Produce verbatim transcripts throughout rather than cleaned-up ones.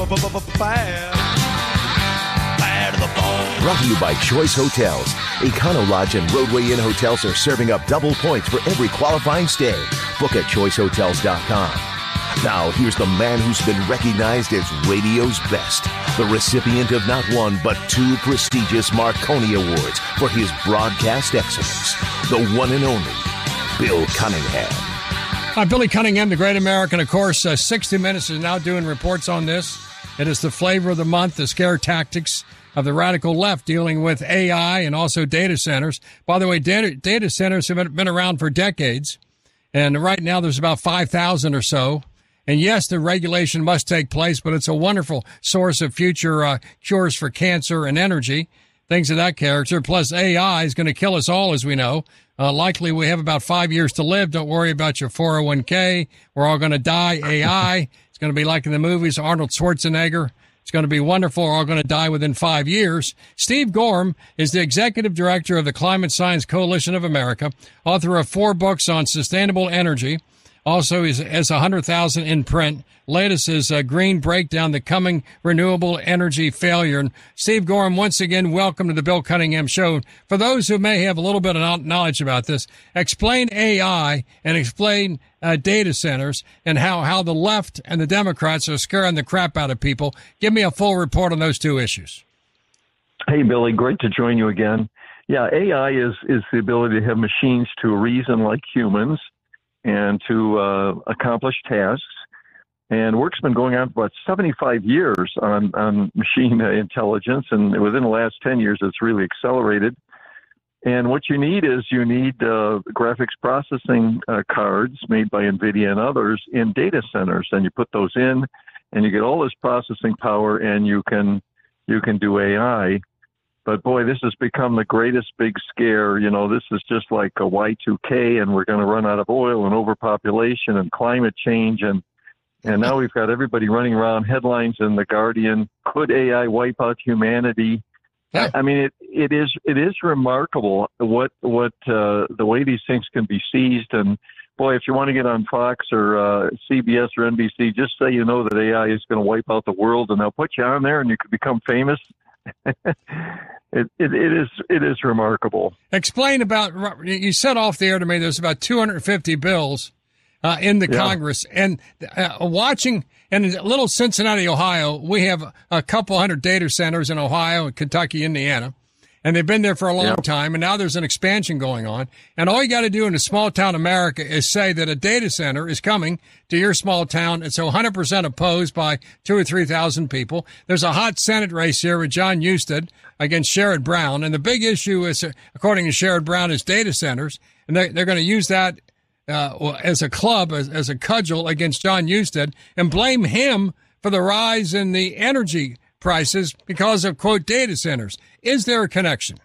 bad. Bad to the bone. Brought to you by Choice Hotels. Econo Lodge and Roadway Inn hotels are serving up double points for every qualifying stay. Book at choice hotels dot com. Now, here's the man who's been recognized as radio's best, the recipient of not one but two prestigious Marconi Awards for his broadcast excellence, the one and only Bill Cunningham. Hi, Billy Cunningham, the great American. Of course, uh, sixty minutes is now doing reports on this. It is the flavor of the month, the scare tactics of the radical left dealing with A I and also data centers. By the way, data, data centers have been around for decades, and right now there's about five thousand or so. And yes, the regulation must take place, but it's a wonderful source of future uh, cures for cancer and energy, things of that character. Plus, A I is going to kill us all, as we know. Uh, likely we have about five years to live. Don't worry about your four oh one k. We're all going to die. A I. It's going to be like in the movies, Arnold Schwarzenegger. It's going to be wonderful. We're all going to die within five years. Steve Gorham is the executive director of the Climate Science Coalition of America, author of four books on sustainable energy. Also, he has one hundred thousand in print. Latest is uh, Green Breakdown, the coming renewable energy failure. And Steve Gorham, once again, welcome to the Bill Cunningham Show. For those who may have a little bit of knowledge about this, explain A I and explain uh, data centers and how, how the left and the Democrats are scaring the crap out of people. Give me a full report on those two issues. Hey, Billy, great to join you again. Yeah, A I is, is the ability to have machines to reason like humans and to uh, accomplish tasks. And work's been going on for about seventy-five years on, on machine intelligence, and within the last ten years, it's really accelerated. And what you need is you need uh, graphics processing uh, cards made by NVIDIA and others in data centers, and you put those in, and you get all this processing power, and you can you can do A I. But boy, this has become the greatest big scare. You know, this is just like a Y two K, and we're going to run out of oil and overpopulation and climate change. And, and now we've got everybody running around headlines in The Guardian. Could A I wipe out humanity? Yeah. I mean, it, it is it is remarkable what what uh, the way these things can be seized. And boy, if you want to get on Fox or uh, C B S or N B C, just say you know that A I is going to wipe out the world, and they'll put you on there, and you could become famous. It, it, it is it is remarkable. Explain about, you said off the air to me there's about two hundred fifty bills uh, in the Yeah. Congress. And uh, watching, and in little Cincinnati, Ohio, we have a couple hundred data centers in Ohio, Kentucky, Indiana. And they've been there for a long Yeah. time, and now there's an expansion going on. And all you got to do in a small town America is say that a data center is coming to your small town. It's one hundred percent opposed by two or three thousand people. There's a hot Senate race here with John Husted against Sherrod Brown. And the big issue is, according to Sherrod Brown, is data centers. And they're, they're going to use that uh, as a club, as, as a cudgel against John Husted, and blame him for the rise in the energy prices because of, quote, data centers. Is there a connection?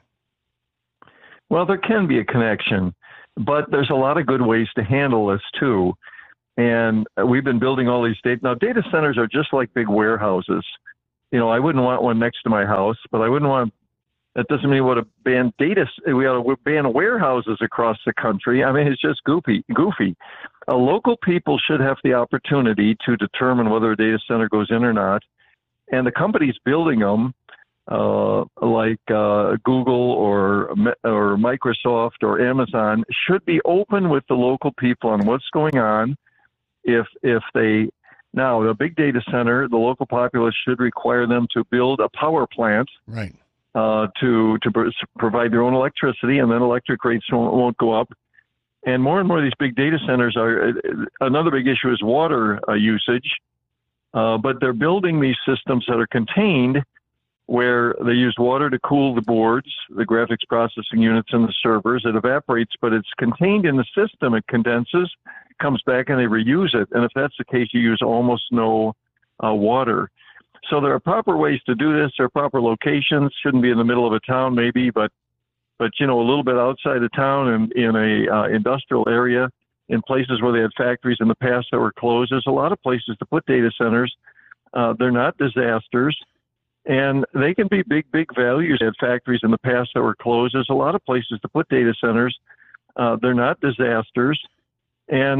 Well, there can be a connection, but there's a lot of good ways to handle this, too. And we've been building all these data. Now, data centers are just like big warehouses. You know, I wouldn't want one next to my house, but I wouldn't want, that doesn't mean we want to ban data, we ought to ban warehouses across the country. I mean, it's just goofy. goofy. Uh, local people should have the opportunity to determine whether a data center goes in or not. And the companies building them, uh, like uh, Google or or Microsoft or Amazon, should be open with the local people on what's going on. If if they now the big data center, the local populace should require them to build a power plant, right, uh, to to pr- provide their own electricity, and then electric rates won't, won't go up. And more and more of these big data centers are another big issue is water uh, usage. Uh, but they're building these systems that are contained where they use water to cool the boards, the graphics processing units and the servers. It evaporates, but it's contained in the system. It condenses, comes back, and they reuse it. And if that's the case, you use almost no uh, water. So there are proper ways to do this. There are proper locations. Shouldn't be in the middle of a town maybe, but, but you know, a little bit outside of town and in a uh, industrial area. In places where they had factories in the past that were closed. There's a lot of places to put data centers. Uh, they're not disasters, and they can be big, big values. They had factories in the past that were closed. There's a lot of places to put data centers. Uh, they're not disasters, and